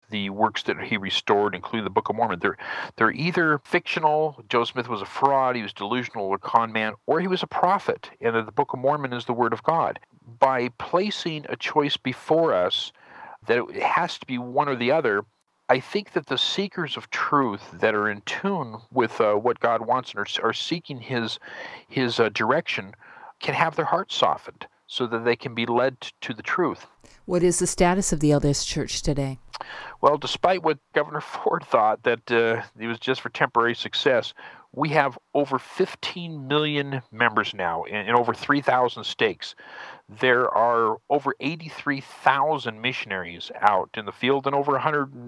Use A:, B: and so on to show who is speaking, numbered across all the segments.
A: the works that he restored, including the Book of Mormon. They're either fictional, Joseph Smith was a fraud, he was delusional or con man, or he was a prophet, and that the Book of Mormon is the Word of God. By placing a choice before us that it has to be one or the other, I think that the seekers of truth that are in tune with what God wants and are seeking His direction can have their hearts softened so that they can be led to the truth.
B: What is the status of the LDS Church today?
A: Well, despite what Governor Ford thought, that it was just for temporary success, we have over 15 million members now in over 3,000 states. There are over 83,000 missionaries out in the field and over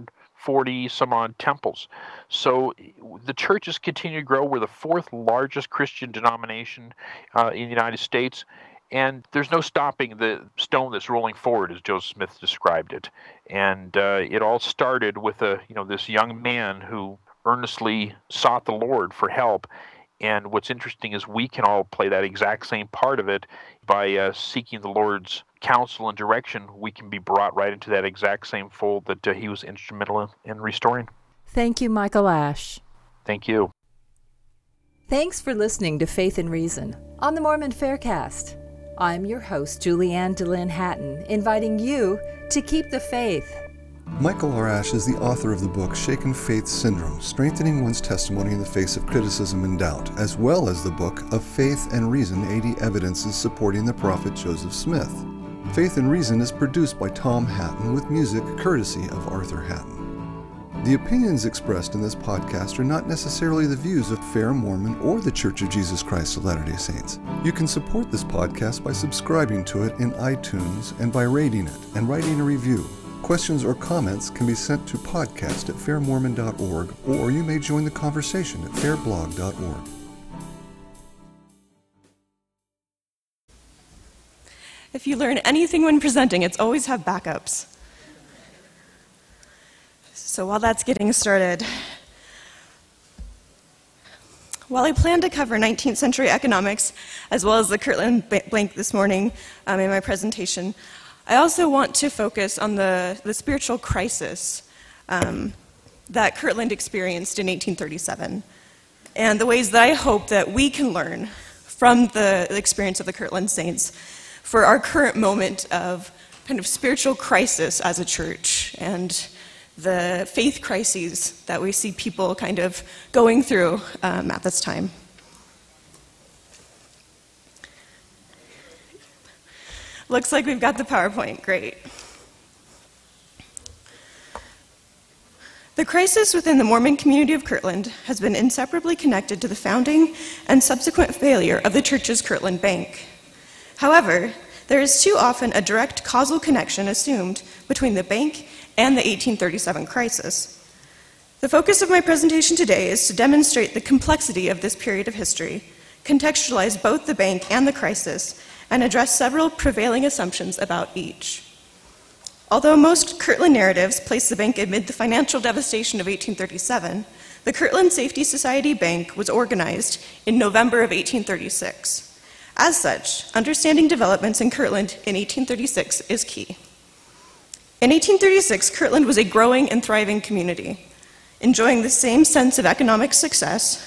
A: 140 some odd temples. So the churches continue to grow. We're the fourth largest Christian denomination in the United States. And there's no stopping the stone that's rolling forward, as Joseph Smith described it. And it all started with this young man who earnestly sought the Lord for help. And what's interesting is we can all play that exact same part of it by seeking the Lord's counsel and direction. We can be brought right into that exact same fold that he was instrumental in restoring.
B: Thank you, Michael Ash.
A: Thank you.
B: Thanks for listening to Faith and Reason on the Mormon Faircast. I'm your host, Julianne DeLynn Hatton, inviting you to keep the faith.
C: Michael R. Ash is the author of the book Shaken Faith Syndrome, Strengthening One's Testimony in the Face of Criticism and Doubt, as well as the book Of Faith and Reason, 80 Evidences Supporting the Prophet Joseph Smith. Faith and Reason is produced by Tom Hatton with music courtesy of Arthur Hatton. The opinions expressed in this podcast are not necessarily the views of Fair Mormon or the Church of Jesus Christ of Latter-day Saints. You can support this podcast by subscribing to it in iTunes and by rating it and writing a review. Questions or comments can be sent to podcast@fairmormon.org, or you may join the conversation at fairblog.org.
D: If you learn anything when presenting, it's always have backups. So while that's getting started, while I plan to cover 19th century economics as well as the Kirtland blank this morning in my presentation, I also want to focus on the spiritual crisis that Kirtland experienced in 1837 and the ways that I hope that we can learn from the experience of the Kirtland saints for our current moment of kind of spiritual crisis as a church and the faith crises that we see people kind of going through at this time. Looks like we've got the PowerPoint. Great. The crisis within the Mormon community of Kirtland has been inseparably connected to the founding and subsequent failure of the church's Kirtland Bank. However, there is too often a direct causal connection assumed between the bank and the 1837 crisis. The focus of my presentation today is to demonstrate the complexity of this period of history, contextualize both the bank and the crisis, and address several prevailing assumptions about each. Although most Kirtland narratives place the bank amid the financial devastation of 1837, the Kirtland Safety Society Bank was organized in November of 1836. As such, understanding developments in Kirtland in 1836 is key. In 1836, Kirtland was a growing and thriving community, enjoying the same sense of economic success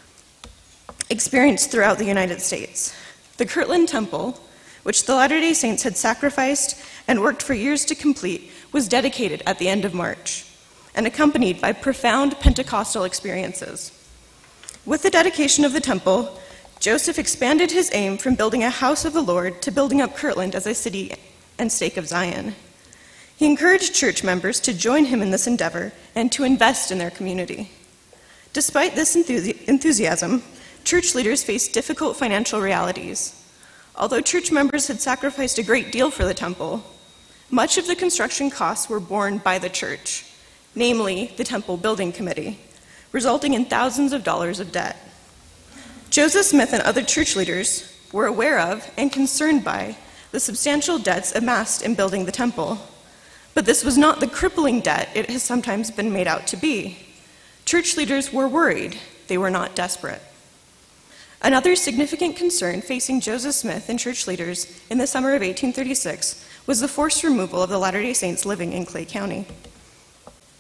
D: experienced throughout the United States. The Kirtland Temple, which the Latter-day Saints had sacrificed and worked for years to complete, was dedicated at the end of March and accompanied by profound Pentecostal experiences. With the dedication of the temple, Joseph expanded his aim from building a house of the Lord to building up Kirtland as a city and stake of Zion. He encouraged church members to join him in this endeavor and to invest in their community. Despite this enthusiasm, church leaders faced difficult financial realities. Although church members had sacrificed a great deal for the temple, much of the construction costs were borne by the church, namely the Temple Building Committee, resulting in thousands of dollars of debt. Joseph Smith and other church leaders were aware of and concerned by the substantial debts amassed in building the temple. But this was not the crippling debt it has sometimes been made out to be. Church leaders were worried. They were not desperate. Another significant concern facing Joseph Smith and church leaders in the summer of 1836 was the forced removal of the Latter-day Saints living in Clay County.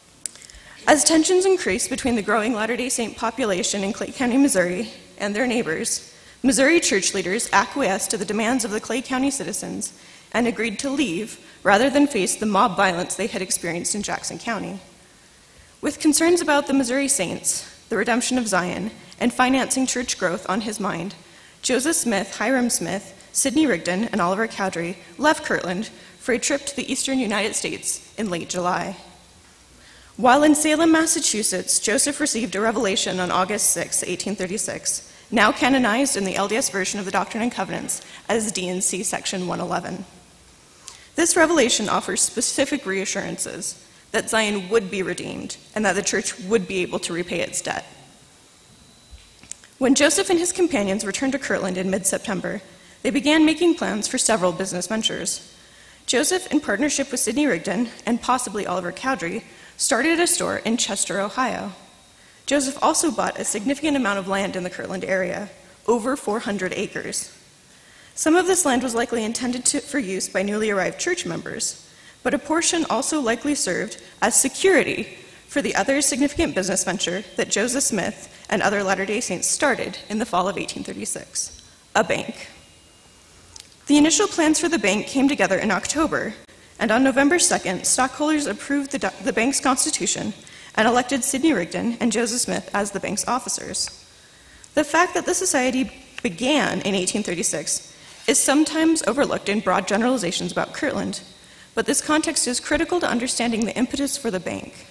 D: As tensions increased between the growing Latter-day Saint population in Clay County, Missouri, and their neighbors, Missouri church leaders acquiesced to the demands of the Clay County citizens and agreed to leave rather than face the mob violence they had experienced in Jackson County. With concerns about the Missouri Saints, the redemption of Zion, and financing church growth on his mind, Joseph Smith, Hiram Smith, Sidney Rigdon, and Oliver Cowdery left Kirtland for a trip to the eastern United States in late July. While in Salem, Massachusetts, Joseph received a revelation on August 6, 1836, now canonized in the LDS version of the Doctrine and Covenants as D&C Section 111. This revelation offers specific reassurances that Zion would be redeemed and that the church would be able to repay its debt. When Joseph and his companions returned to Kirtland in mid-September, they began making plans for several business ventures. Joseph, in partnership with Sidney Rigdon and possibly Oliver Cowdery, started a store in Chester, Ohio. Joseph also bought a significant amount of land in the Kirtland area, over 400 acres. Some of this land was likely intended for use by newly arrived church members, but a portion also likely served as security for the other significant business venture that Joseph Smith and other Latter-day Saints started in the fall of 1836, a bank. The initial plans for the bank came together in October, and on November 2nd, stockholders approved the bank's constitution and elected Sidney Rigdon and Joseph Smith as the bank's officers. The fact that the society began in 1836 is sometimes overlooked in broad generalizations about Kirtland, but this context is critical to understanding the impetus for the bank.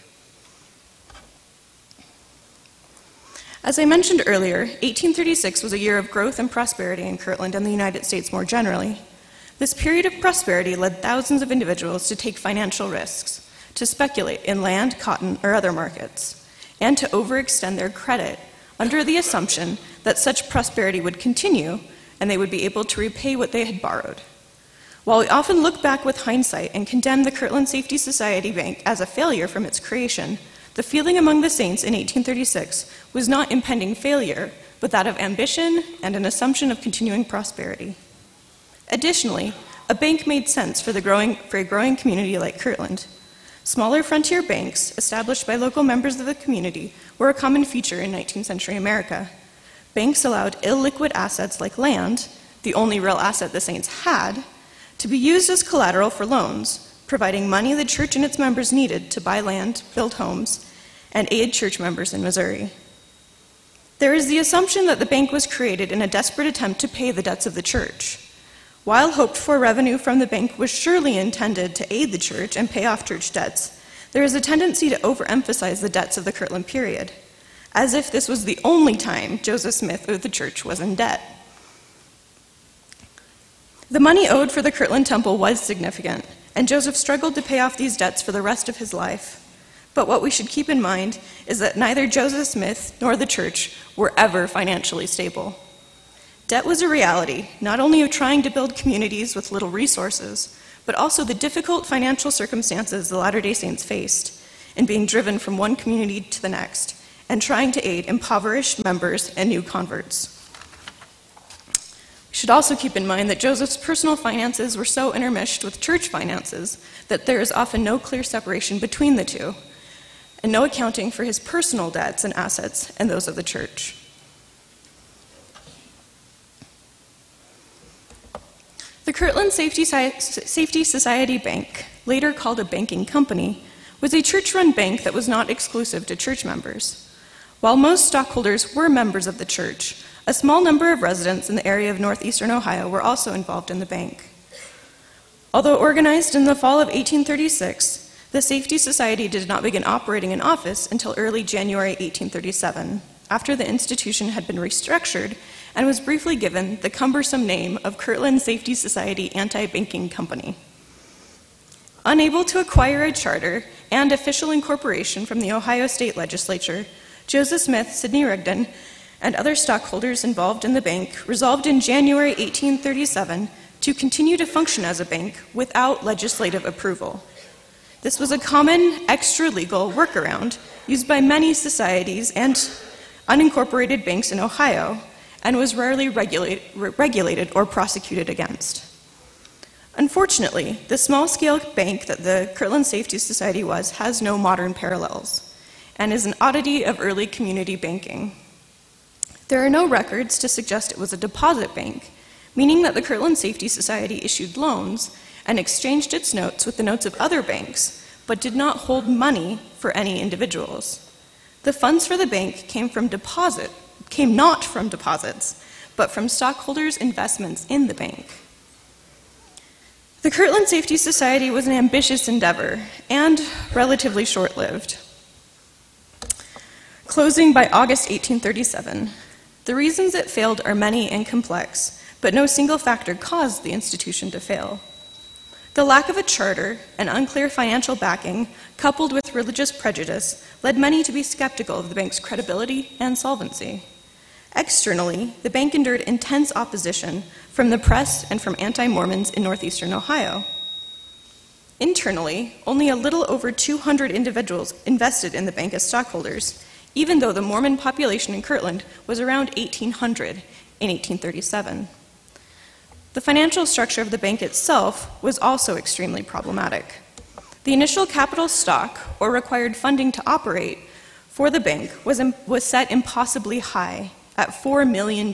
D: As I mentioned earlier, 1836 was a year of growth and prosperity in Kirtland and the United States more generally. This period of prosperity led thousands of individuals to take financial risks, to speculate in land, cotton, or other markets, and to overextend their credit under the assumption that such prosperity would continue and they would be able to repay what they had borrowed. While we often look back with hindsight and condemn the Kirtland Safety Society Bank as a failure from its creation, the feeling among the saints in 1836 was not impending failure, but that of ambition and an assumption of continuing prosperity. Additionally, a bank made sense for a growing community like Kirtland. Smaller frontier banks, established by local members of the community, were a common feature in 19th century America. Banks allowed illiquid assets like land, the only real asset the saints had, to be used as collateral for loans, providing money the church and its members needed to buy land, build homes, and aid church members in Missouri. There is the assumption that the bank was created in a desperate attempt to pay the debts of the church. While hoped-for revenue from the bank was surely intended to aid the church and pay off church debts, there is a tendency to overemphasize the debts of the Kirtland period, as if this was the only time Joseph Smith or the church was in debt. The money owed for the Kirtland Temple was significant, and Joseph struggled to pay off these debts for the rest of his life. But what we should keep in mind is that neither Joseph Smith nor the church were ever financially stable. Debt was a reality, not only of trying to build communities with little resources, but also the difficult financial circumstances the Latter-day Saints faced in being driven from one community to the next and trying to aid impoverished members and new converts. We should also keep in mind that Joseph's personal finances were so intermeshed with church finances that there is often no clear separation between the two, and no accounting for his personal debts and assets and those of the church. The Kirtland Safety Society Bank, later called a banking company, was a church-run bank that was not exclusive to church members. While most stockholders were members of the church, a small number of residents in the area of northeastern Ohio were also involved in the bank. Although organized in the fall of 1836, the Safety Society did not begin operating an office until early January 1837, after the institution had been restructured and was briefly given the cumbersome name of Kirtland Safety Society Anti-Banking Company. Unable to acquire a charter and official incorporation from the Ohio State Legislature, Joseph Smith, Sidney Rigdon, and other stockholders involved in the bank resolved in January 1837 to continue to function as a bank without legislative approval. This was a common extra-legal workaround used by many societies and unincorporated banks in Ohio, and was rarely regulated or prosecuted against. Unfortunately, the small-scale bank that the Kirtland Safety Society was has no modern parallels. and is an oddity of early community banking. There are no records to suggest it was a deposit bank, meaning that the Kirtland Safety Society issued loans and exchanged its notes with the notes of other banks, but did not hold money for any individuals. The funds for the bank came not from deposits, but from stockholders' investments in the bank. The Kirtland Safety Society was an ambitious endeavor and relatively short-lived. Closing by August 1837, the reasons it failed are many and complex, but no single factor caused the institution to fail. The lack of a charter and unclear financial backing, coupled with religious prejudice, led many to be skeptical of the bank's credibility and solvency. Externally, the bank endured intense opposition from the press and from anti-Mormons in northeastern Ohio. Internally, only a little over 200 individuals invested in the bank as stockholders, even though the Mormon population in Kirtland was around 1,800 in 1837. The financial structure of the bank itself was also extremely problematic. The initial capital stock, or required funding to operate, for the bank was set impossibly high at $4 million.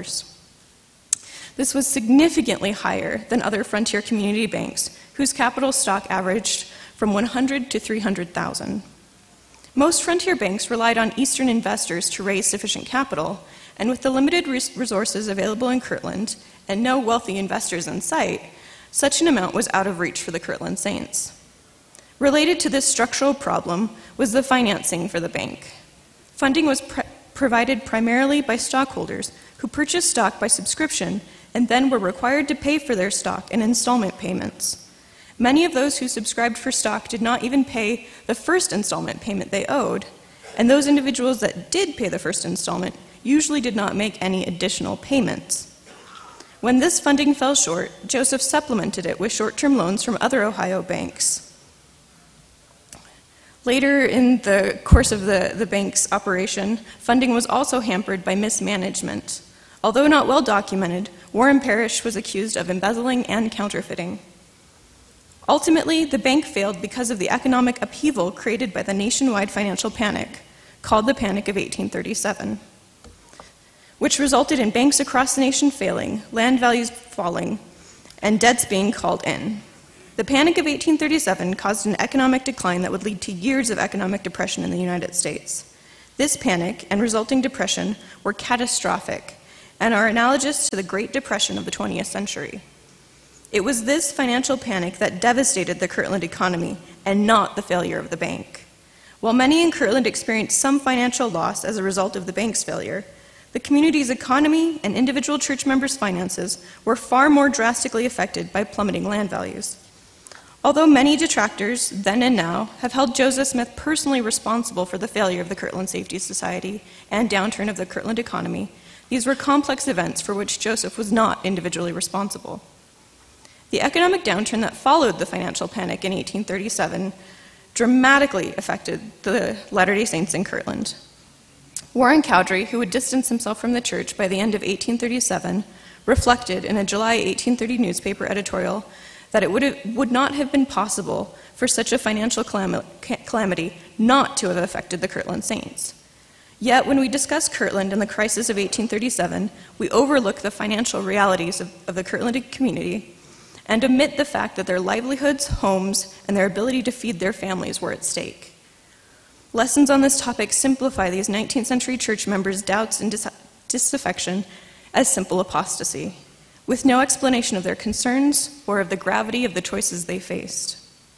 D: This was significantly higher than other frontier community banks, whose capital stock averaged from 100 to 300,000. Most frontier banks relied on Eastern investors to raise sufficient capital, and with the limited resources available in Kirtland and no wealthy investors in sight, such an amount was out of reach for the Kirtland Saints. Related to this structural problem was the financing for the bank. Funding was provided primarily by stockholders who purchased stock by subscription and then were required to pay for their stock in installment payments. Many of those who subscribed for stock did not even pay the first installment payment they owed, and those individuals that did pay the first installment usually did not make any additional payments. When this funding fell short, Joseph supplemented it with short-term loans from other Ohio banks. Later in the course of the bank's operation, funding was also hampered by mismanagement. Although not well documented, Warren Parrish was accused of embezzling and counterfeiting. Ultimately, the bank failed because of the economic upheaval created by the nationwide financial panic, called the Panic of 1837, which resulted in banks across the nation failing, land values falling, and debts being called in. The Panic of 1837 caused an economic decline that would lead to years of economic depression in the United States. This panic and resulting depression were catastrophic and are analogous to the Great Depression of the 20th century. It was this financial panic that devastated the Kirtland economy and not the failure of the bank. While many in Kirtland experienced some financial loss as a result of the bank's failure, the community's economy and individual church members' finances were far more drastically affected by plummeting land values. Although many detractors, then and now, have held Joseph Smith personally responsible for the failure of the Kirtland Safety Society and downturn of the Kirtland economy, these were complex events for which Joseph was not individually responsible. The economic downturn that followed the financial panic in 1837 dramatically affected the Latter-day Saints in Kirtland. Warren Cowdery, who would distance himself from the church by the end of 1837, reflected in a July 1830 newspaper editorial that it would not have been possible for such a financial calamity not to have affected the Kirtland Saints. Yet, when we discuss Kirtland and the crisis of 1837, we overlook the financial realities of the Kirtland community and omit the fact that their livelihoods, homes, and their ability to feed their families were at stake. Lessons on this topic simplify these 19th century church members' doubts and disaffection as simple apostasy, with no explanation of their concerns or of the gravity of the choices they faced.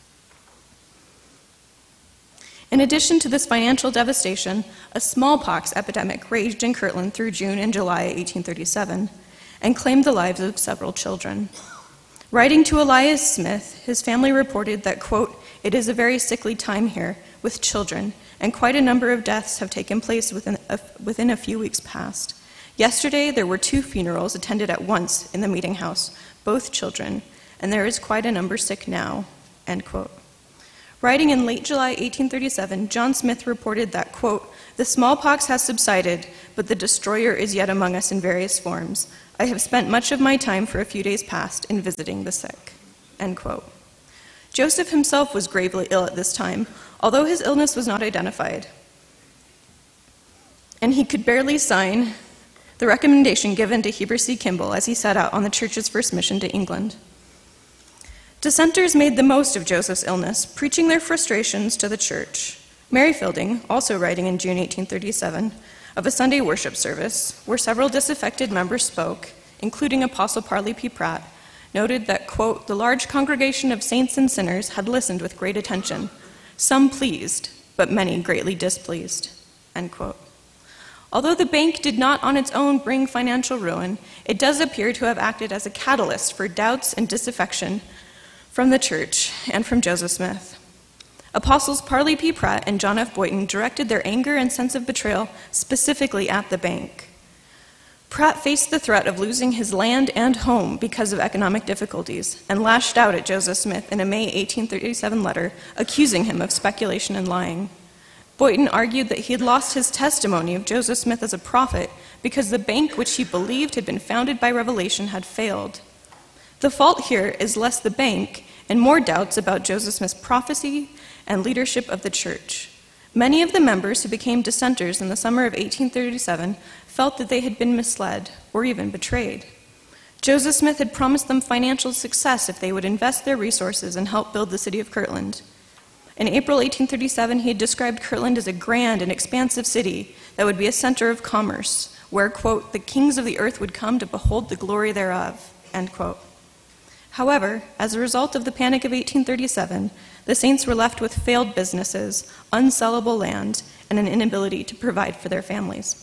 D: In addition to this financial devastation, a smallpox epidemic raged in Kirtland through June and July 1837 and claimed the lives of several children. Writing to Elias Smith, his family reported that, quote, "It is a very sickly time here with children, and quite a number of deaths have taken place within a few weeks past. Yesterday, there were 2 funerals attended at once in the meeting house, both children, and there is quite a number sick now," end quote. Writing in late July 1837, John Smith reported that, quote, "The smallpox has subsided, but the destroyer is yet among us in various forms. I have spent much of my time for a few days past in visiting the sick," end quote. Joseph himself was gravely ill at this time, although his illness was not identified. and he could barely sign the recommendation given to Heber C. Kimball as he set out on the church's first mission to England. Dissenters made the most of Joseph's illness, preaching their frustrations to the church. Mary Fielding, also writing in June 1837, of a Sunday worship service where several disaffected members spoke, including Apostle Parley P. Pratt, noted that, quote, "the large congregation of saints and sinners had listened with great attention, some pleased, but many greatly displeased," end quote. Although the bank did not on its own bring financial ruin, it does appear to have acted as a catalyst for doubts and disaffection from the church and from Joseph Smith. Apostles Parley P. Pratt and John F. Boynton directed their anger and sense of betrayal specifically at the bank. Pratt faced the threat of losing his land and home because of economic difficulties and lashed out at Joseph Smith in a May 1837 letter accusing him of speculation and lying. Boynton argued that he had lost his testimony of Joseph Smith as a prophet because the bank which he believed had been founded by revelation had failed. The fault here is less the bank and more doubts about Joseph Smith's prophecy and leadership of the church. Many of the members who became dissenters in the summer of 1837 felt that they had been misled or even betrayed. Joseph Smith had promised them financial success if they would invest their resources and help build the city of Kirtland. In April 1837, he had described Kirtland as a grand and expansive city that would be a center of commerce, where, quote, "the kings of the earth would come to behold the glory thereof," end quote. However, as a result of the Panic of 1837, the saints were left with failed businesses, unsellable land, and an inability to provide for their families.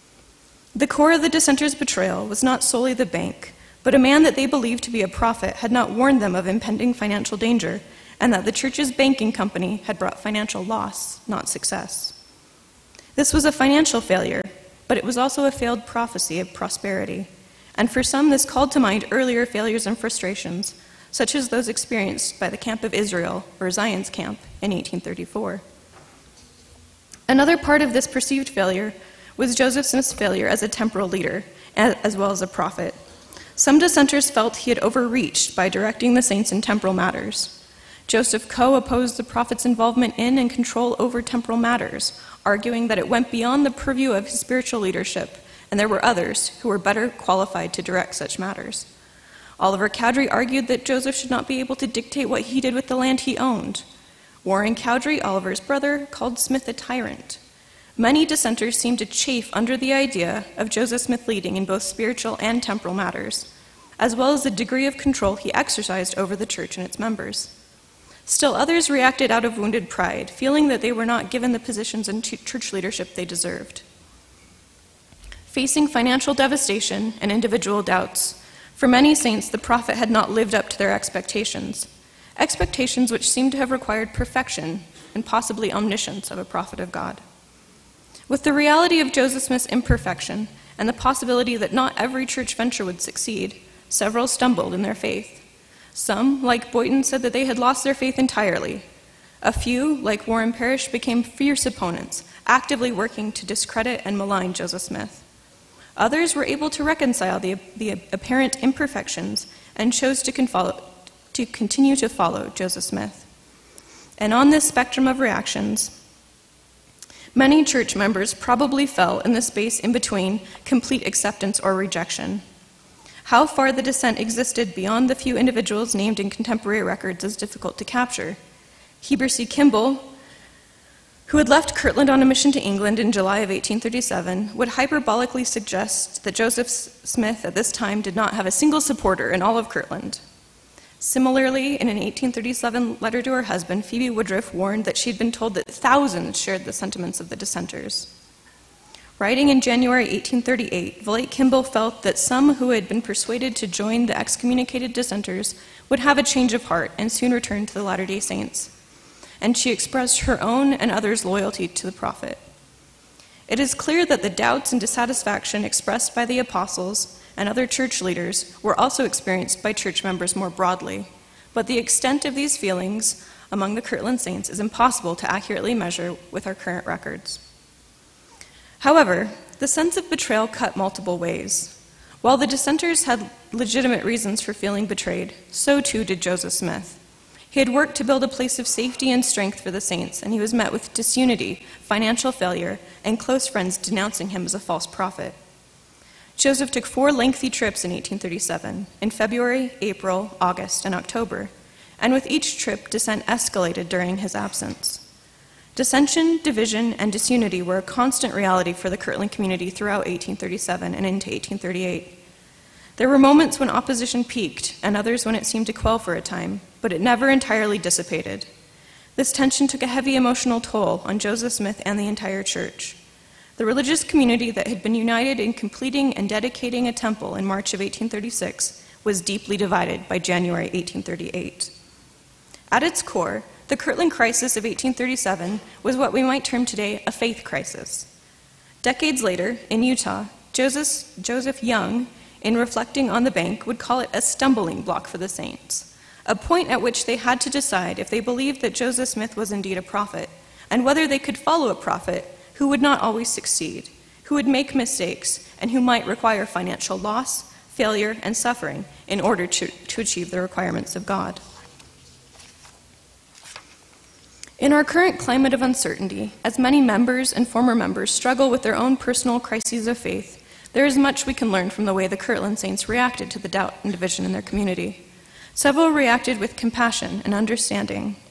D: The core of the dissenters' betrayal was not solely the bank, but a man that they believed to be a prophet had not warned them of impending financial danger, and that the church's banking company had brought financial loss, not success. This was a financial failure, but it was also a failed prophecy of prosperity. And for some, this called to mind earlier failures and frustrations, such as those experienced by the Camp of Israel, or Zion's Camp, in 1834. Another part of this perceived failure was Joseph Smith's failure as a temporal leader, as well as a prophet. Some dissenters felt he had overreached by directing the saints in temporal matters. Joseph Coe opposed the prophet's involvement in and control over temporal matters, arguing that it went beyond the purview of his spiritual leadership, and there were others who were better qualified to direct such matters. Oliver Cowdery argued that Joseph should not be able to dictate what he did with the land he owned. Warren Cowdery, Oliver's brother, called Smith a tyrant. Many dissenters seemed to chafe under the idea of Joseph Smith leading in both spiritual and temporal matters, as well as the degree of control he exercised over the church and its members. Still others reacted out of wounded pride, feeling that they were not given the positions in church leadership they deserved. Facing financial devastation and individual doubts, for many saints, the prophet had not lived up to their expectations which seemed to have required perfection and possibly omniscience of a prophet of God. With the reality of Joseph Smith's imperfection and the possibility that not every church venture would succeed, several stumbled in their faith. Some, like Boynton, said that they had lost their faith entirely. A few, like Warren Parrish, became fierce opponents, actively working to discredit and malign Joseph Smith. Others were able to reconcile the apparent imperfections and chose to continue to follow Joseph Smith. And on this spectrum of reactions, many church members probably fell in the space in between complete acceptance or rejection. How far the dissent existed beyond the few individuals named in contemporary records is difficult to capture. Heber C. Kimball, who had left Kirtland on a mission to England in July of 1837, would hyperbolically suggest that Joseph Smith at this time did not have a single supporter in all of Kirtland. Similarly, in an 1837 letter to her husband, Phoebe Woodruff warned that she had been told that thousands shared the sentiments of the dissenters. Writing in January 1838, Villate Kimball felt that some who had been persuaded to join the excommunicated dissenters would have a change of heart and soon return to the Latter-day Saints, and she expressed her own and others' loyalty to the prophet. It is clear that the doubts and dissatisfaction expressed by the apostles and other church leaders were also experienced by church members more broadly, but the extent of these feelings among the Kirtland Saints is impossible to accurately measure with our current records. However, the sense of betrayal cut multiple ways. While the dissenters had legitimate reasons for feeling betrayed, so too did Joseph Smith. He had worked to build a place of safety and strength for the saints, and he was met with disunity, financial failure, and close friends denouncing him as a false prophet. Joseph took 4 lengthy trips in 1837, in February, April, August, and October, and with each trip, dissent escalated during his absence. Dissension, division, and disunity were a constant reality for the Kirtland community throughout 1837 and into 1838. There were moments when opposition peaked, and others when it seemed to quell for a time, but it never entirely dissipated. This tension took a heavy emotional toll on Joseph Smith and the entire church. The religious community that had been united in completing and dedicating a temple in March of 1836 was deeply divided by January 1838. At its core, the Kirtland crisis of 1837 was what we might term today a faith crisis. Decades later, in Utah, Joseph Young, in reflecting on the bank, would call it a stumbling block for the saints, a point at which they had to decide if they believed that Joseph Smith was indeed a prophet, and whether they could follow a prophet who would not always succeed, who would make mistakes, and who might require financial loss, failure, and suffering in order to achieve the requirements of God. In our current climate of uncertainty, as many members and former members struggle with their own personal crises of faith, there is much we can learn from the way the Kirtland saints reacted to the doubt and division in their community. Several reacted with compassion and understanding,